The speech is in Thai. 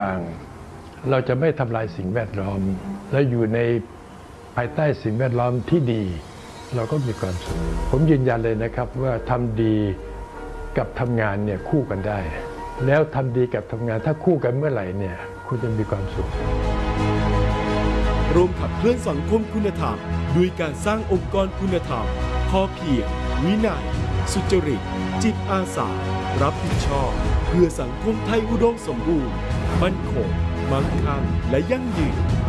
เราจะไม่ทำลายสิ่งแวดล้อมและอยู่ในภายใต้สิ่งแวดล้อมที่ดีเราก็มีความสุขผมยืนยันเลยนะครับว่าทำดีกับทำงานเนี่ยคู่กันได้แล้วทำดีกับทำงานถ้าคู่กันเมื่อไหร่เนี่ยคุณจะมีความสุขร่วมขับเคลื่อนสังคมคุณธรรมด้วยการสร้างองค์กรคุณธรรมพอเพียงวินัยสุจริตจิตอาสารับผิดชอบเพื่อสังคมไทยอุดมสมบูรณ์มั่นคงมั่งคั่งและยั่งยืน